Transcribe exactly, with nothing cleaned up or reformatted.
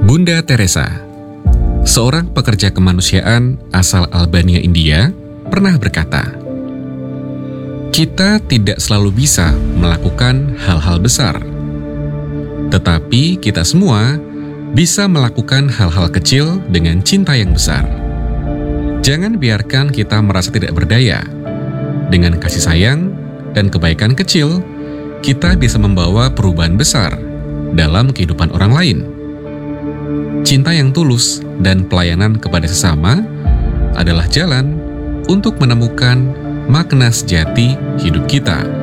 Bunda Teresa, seorang pekerja kemanusiaan asal Albania, India, pernah berkata, "Kita tidak selalu bisa melakukan hal-hal besar, tetapi kita semua bisa melakukan hal-hal kecil dengan cinta yang besar. Jangan biarkan kita merasa tidak berdaya. Dengan kasih sayang dan kebaikan kecil, kita bisa membawa perubahan besar dalam kehidupan orang lain." Cinta yang tulus dan pelayanan kepada sesama adalah jalan untuk menemukan makna sejati hidup kita.